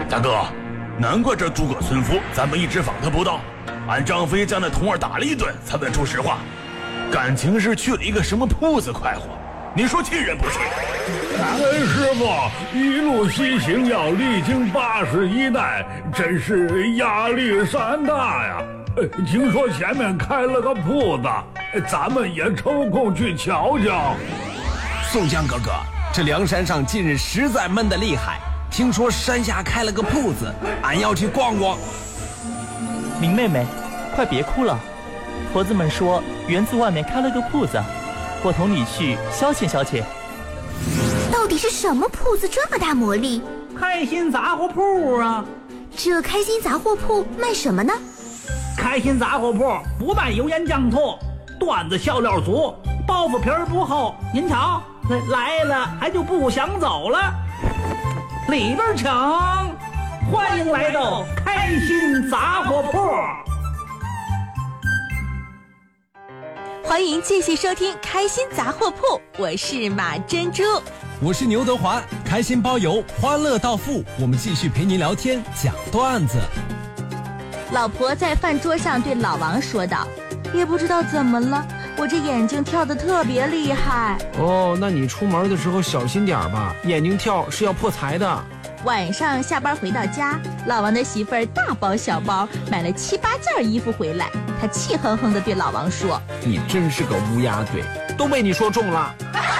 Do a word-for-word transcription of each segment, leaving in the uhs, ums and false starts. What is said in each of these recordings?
大哥，难怪这诸葛村夫咱们一直访他不到，俺张飞将那童儿打了一顿，才问出实话，感情是去了一个什么铺子快活，你说气人不气？ 俺师傅一路西行要历经八十一难，真是压力山大呀。听说前面开了个铺子，咱们也抽空去瞧瞧。 宋江哥哥，这梁山上近日实在闷得厉害，听说山下开了个铺子，俺要去逛逛。 明妹妹，快别哭了，婆子们说园子外面开了个铺子，我同你去消遣消遣。 到底是什么铺子这么大魔力？ 开心杂货铺啊！ 这开心杂货铺卖什么呢？ 开心杂货铺不卖油盐酱醋，段子笑料足，包袱皮儿不厚。您瞧，来了还就不想走了。里边请，欢迎来到开心杂货铺。 欢迎继续收听开心杂货铺，我是马珍珠， 我是牛德华，开心包邮，欢乐到付，我们继续陪您聊天讲段子。 老婆在饭桌上对老王说道，也不知道怎么了，我这眼睛跳得特别厉害。 哦，那你出门的时候小心点吧，眼睛跳是要破财的。 晚上下班回到家，老王的媳妇儿大包小包买了七八件衣服回来，他气哼哼地对老王说， 你真是个乌鸦嘴，都被你说中了。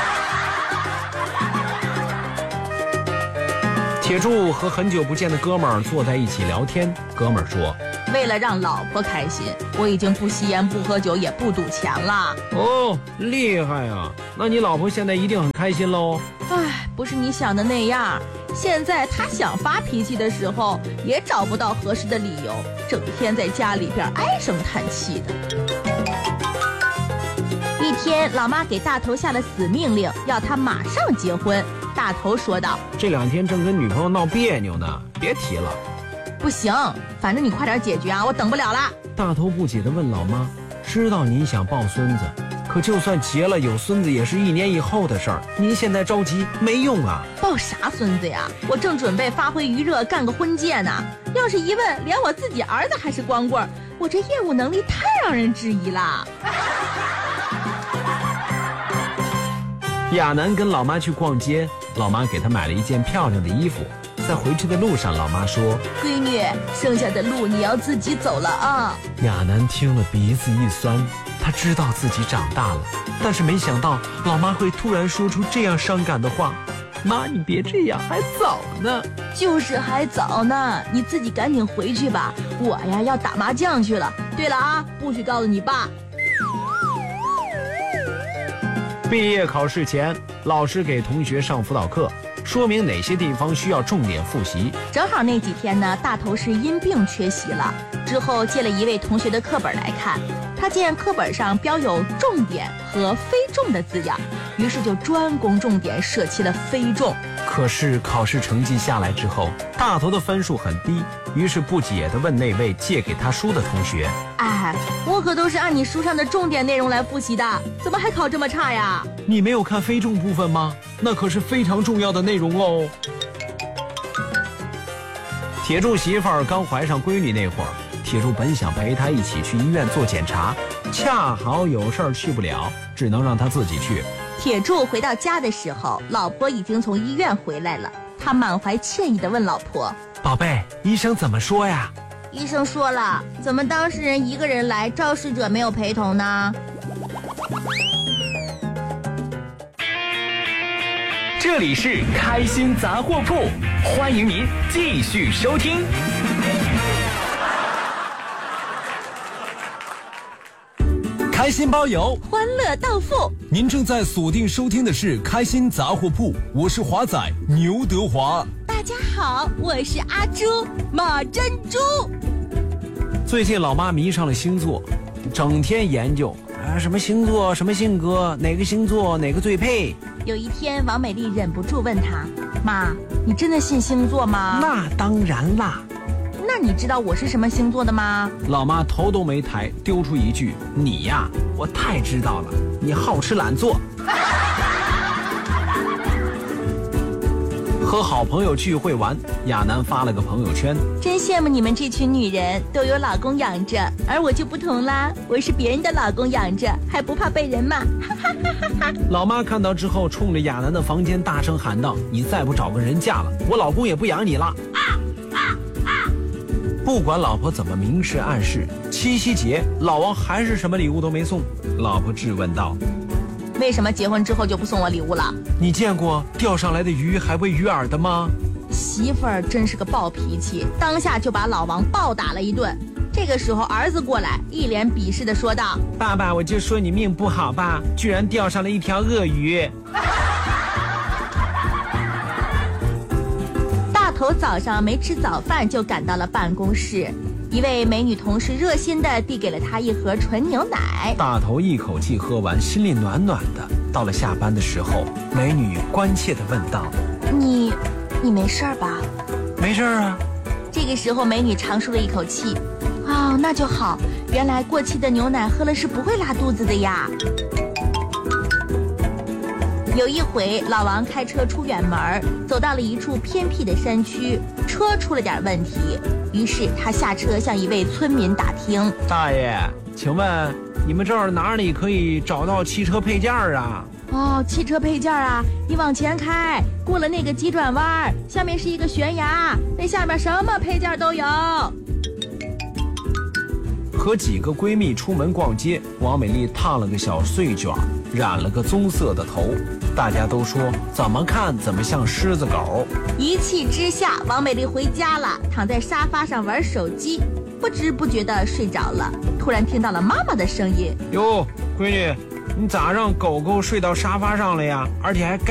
铁柱和很久不见的哥们儿坐在一起聊天，哥们儿说， 为了让老婆开心，我已经不吸烟不喝酒也不赌钱了。 哦，厉害啊，那你老婆现在一定很开心喽。 唉，不是你想的那样，现在她想发脾气的时候也找不到合适的理由，整天在家里边唉声叹气的。一天，老妈给大头下了死命令，要他马上结婚。大头说道， 这两天正跟女朋友闹别扭呢，别提了。 不行，反正你快点解决啊，我等不了了。 大头不解地问老妈，知道您想抱孙子，可就算结了有孙子也是一年以后的事儿，您现在着急没用啊。 抱啥孙子呀，我正准备发挥余热干个婚戒呢，要是一问连我自己儿子还是光棍，我这业务能力太让人质疑了。 亚楠跟老妈去逛街，老妈给她买了一件漂亮的衣服。在回去的路上，老妈说， 闺女，剩下的路你要自己走了啊。 亚楠听了鼻子一酸，她知道自己长大了，但是没想到老妈会突然说出这样伤感的话。妈，你别这样，还早呢。 就是还早呢，你自己赶紧回去吧，我呀要打麻将去了。对了啊，不许告诉你爸。 毕业考试前，老师给同学上辅导课，说明哪些地方需要重点复习。 正好那几天呢，大头是因病缺席了，之后借了一位同学的课本来看，他见课本上标有重点和非重的字样，于是就专攻重点，舍弃了非重。 可是考试成绩下来之后，大头的分数很低，于是不解地问那位借给他书的同学， 哎，我可都是按你书上的重点内容来复习的，怎么还考这么差呀？ 你没有看非重部分吗？那可是非常重要的内容哦。铁柱媳妇儿刚怀上闺女那会儿，铁柱本想陪她一起去医院做检查，恰好有事儿去不了，只能让她自己去。 铁柱回到家的时候，老婆已经从医院回来了，他满怀歉意地问老婆， 宝贝，医生怎么说呀？ 医生说了，怎么当事人一个人来，肇事者没有陪同呢？ 这里是开心杂货铺，欢迎您继续收听。 开心包邮， 欢乐到付。 您正在锁定收听的是开心杂货铺，我是华仔牛德华。 大家好，我是阿朱马珍珠。 最近老妈迷上了星座，整天研究啊什么星座什么性格，哪个星座哪个最配。 有一天，王美丽忍不住问她，妈，你真的信星座吗？ 那当然啦。 那你知道我是什么星座的吗？ 老妈头都没抬，丢出一句，你呀，我太知道了，你好吃懒做。 和好朋友聚会完，亚楠发了个朋友圈： 真羡慕你们这群女人都有老公养着，而我就不同啦，我是别人的老公养着，还不怕被人骂。 老妈看到之后，冲着亚楠的房间大声喊道：你再不找个人嫁了，我老公也不养你了。不管老婆怎么明示暗示，七夕节老王还是什么礼物都没送。老婆质问道： 为什么结婚之后就不送我礼物了？ 你见过钓上来的鱼还喂鱼饵的吗？ 媳妇儿真是个暴脾气，当下就把老王暴打了一顿。这个时候儿子过来，一脸鄙视地说道： 爸爸，我就说你命不好吧，居然钓上了一条鳄鱼。 大头早上没吃早饭就赶到了办公室，一位美女同事热心地递给了他一盒纯牛奶。 大头一口气喝完，心里暖暖的。到了下班的时候，美女关切地问道： 你你没事吧？ 没事啊。 这个时候美女长舒了一口气，哦，那就好，原来过期的牛奶喝了是不会拉肚子的呀。有一回老王开车出远门，走到了一处偏僻的山区，车出了点问题，于是他下车向一位村民打听： 大爷，请问你们这儿哪里可以找到汽车配件啊？ 哦，汽车配件啊，你往前开，过了那个急转弯，下面是一个悬崖，那下面什么配件都有。 和几个闺蜜出门逛街，王美丽烫了个小碎卷，染了个棕色的头，大家都说怎么看怎么像狮子狗。 一气之下，王美丽回家了，躺在沙发上玩手机，不知不觉地睡着了。突然听到了妈妈的声音： 哟，闺女，你咋让狗狗睡到沙发上了呀？而且还